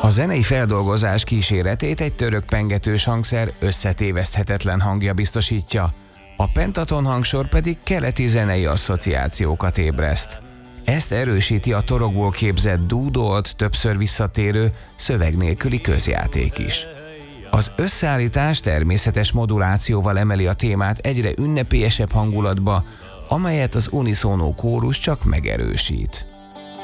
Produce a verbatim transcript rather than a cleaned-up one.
zenei feldolgozás kíséretét egy török pengetős hangszer összetéveszthetetlen hangja biztosítja, a pentaton hangsor pedig keleti zenei asszociációkat ébreszt. Ezt erősíti a torokból képzett dúdolt, többször visszatérő, szöveg nélküli közjáték is. Az összeállítás természetes modulációval emeli a témát egyre ünnepélyesebb hangulatba, amelyet az uniszónó kórus csak megerősít.